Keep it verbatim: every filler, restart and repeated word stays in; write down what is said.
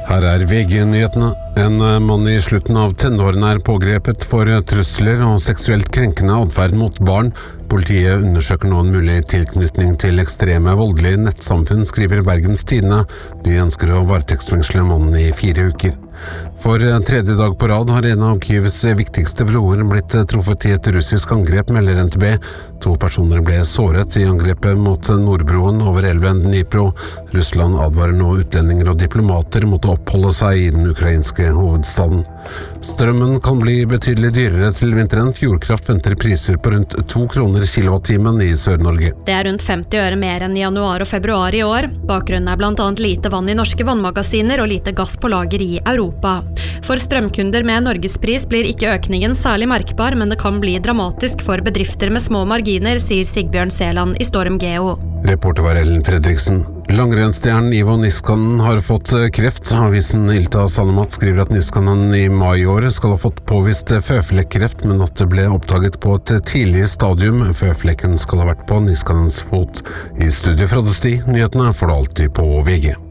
Her er V G-nyhetene. En mann i slutten av tenårene er pågrepet for trusler og seksuelt krenkende adferd mot barn. Politiet undersøker nå en mulig tilknytning til ekstreme voldelige nettsamfunn, skriver Bergens Tidende. De ønsker å varetektsfengsle mannen i fire uker. For tredje dag på rad har en av Kyivs viktigste broer blitt truffet i et russisk angrep, melder N T B. To personer ble såret i angrepet mot Nordbroen over elven Dnipro. Russland advarer nå utlendinger og diplomater mot å oppholde seg i den ukrainske hovedstaden. Strømmen kan bli betydelig dyrere til vinteren. Fjordkraft venter priser på rundt to kroner kilowattimen i Sør-Norge. Det er rundt femti øre mer enn i januar og februar i år. Bakgrunnen er blant annet lite vann i norske vannmagasiner og lite gass på lager i Europa. For strømkunder med norgespris blir ikke økningen særlig merkbar, men det kan bli dramatisk for bedrifter med små marginer, sier Sigbjørn Seland i Storm Geo. Reporter var Ellen Fredriksen. Langrennsstjernen Ivo Niskanen har fått kreft. Avisen Ilta Sanomat skriver at Niskanen i mai i år skal ha fått påvist føflekkreft, men at det ble oppdaget på et tidlig stadium. Føflekken skal ha vært på Niskanens fot. I studio fra Desti, nyhetene får du alltid på V G.